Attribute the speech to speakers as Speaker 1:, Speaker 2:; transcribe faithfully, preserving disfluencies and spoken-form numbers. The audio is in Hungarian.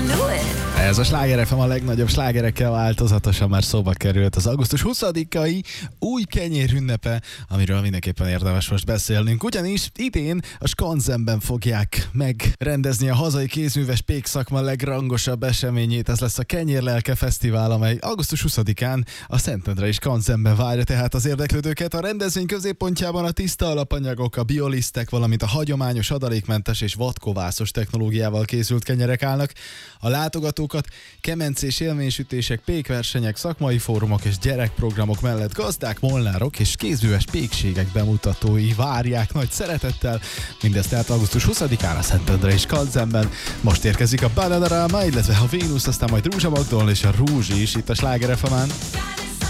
Speaker 1: Ez a Sláger ef em a legnagyobb slágerekkel változatosan már szóba került az augusztus huszadikai új kenyér ünnepe, amiről mindenképpen érdemes most beszélnünk. Ugyanis idén a Skanzenben fogják megrendezni a hazai kézműves pékszakma legrangosabb eseményét. Ez lesz a Kenyérlelke Fesztivál, amely augusztus huszadikán a Szentendrei Skanzenben várja tehát az érdeklődőket. A rendezvény középpontjában a tiszta alapanyagok, a biolisztek, valamint a hagyományos adalékmentes és vadkovászos technológiával készült kenyerek állnak. A látogatókat kemencés élménysütések, pékversenyek, szakmai fórumok és gyerekprogramok mellett gazdák, molnárok és kézműves pékségek bemutatói várják nagy szeretettel. Mindezt tehát augusztus huszadikán a Szentendrei Skanzenben. Most érkezik a Bananarama, illetve a Vénusz, aztán majd Rúzsa Magdolna és a Rúzsi is itt a Sláger ef em-en.